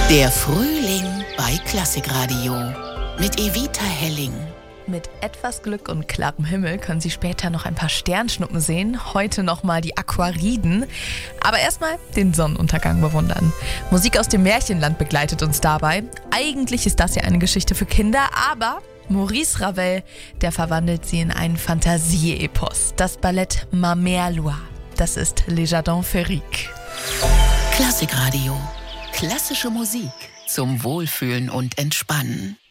Der Frühling bei Klassikradio mit Evita Helling. Mit etwas Glück und klarem Himmel können Sie später noch ein paar Sternschnuppen sehen. Heute nochmal die Aquariden. Aber erstmal den Sonnenuntergang bewundern. Musik aus dem Märchenland begleitet uns dabei. Eigentlich ist das ja eine Geschichte für Kinder, aber Maurice Ravel, der verwandelt sie in einen Fantasie-Epos. Das Ballett Ma Mère Loire. Das ist Les Jardins Féeriques. Klassikradio. Klassische Musik zum Wohlfühlen und Entspannen.